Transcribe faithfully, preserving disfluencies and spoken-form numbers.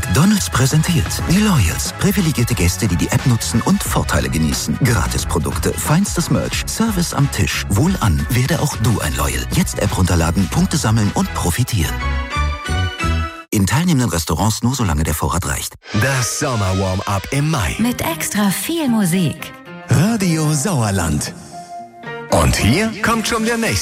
McDonald's präsentiert die Loyals. Privilegierte Gäste, die die App nutzen und Vorteile genießen. Gratisprodukte, feinstes Merch, Service am Tisch. Wohlan, werde auch du ein Loyal. Jetzt App runterladen, Punkte sammeln und profitieren. In teilnehmenden Restaurants nur solange der Vorrat reicht. Das Sommer-Warm-Up im Mai. Mit extra viel Musik. Radio Sauerland. Und hier kommt schon der nächste.